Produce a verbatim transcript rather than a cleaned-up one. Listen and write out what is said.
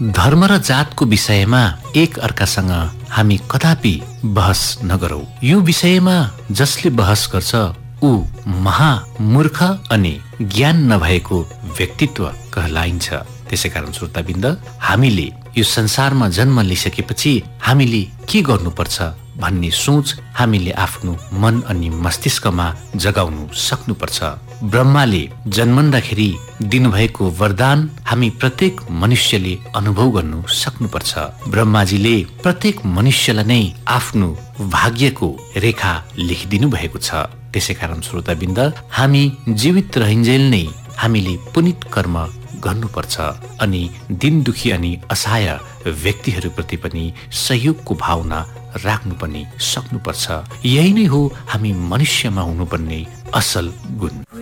धर्म र जातको विषयमा एक अर्कासँग हामी कदापि बहस नगरौं। यो विषयमा जसले बहस गर्छ ऊ महामूर्ख अनि ज्ञान नभएको व्यक्तित्व कहलाइन्छ। त्यसैकारण श्रोताबिन्द, हामीले यो संसारमा जन्म लिइसकेपछि हामीले के गर्नुपर्छ भन्ने सोच हामीले आफ्नो मन अनि मस्तिष्कमा जगाउनु सक्नुपर्छ। ब्रह्माले जन्मँदाखेरि दिनुभएको वरदान हामी प्रत्येक मनुष्यले अनुभव गर्नु सक्नुपर्छ। ब्रह्माजीले प्रत्येक मनुष्यलाई नै आफ्नो भाग्यको रेखा लेखिदिनु भएको छ। त्यसैकारण श्रोताबिन्द, हामी जीवित रहन्जेल नै हामीले पुनित कर्म गर्नुपर्छ अनि दिन दुखी अनि असहाय व्यक्तिहरूप्रति पनि सहयोगको भावना राख्नु पनि सक्नुपर्छ। यही नै हो हामी मनुष्यमा हुनुपर्ने असल गुण।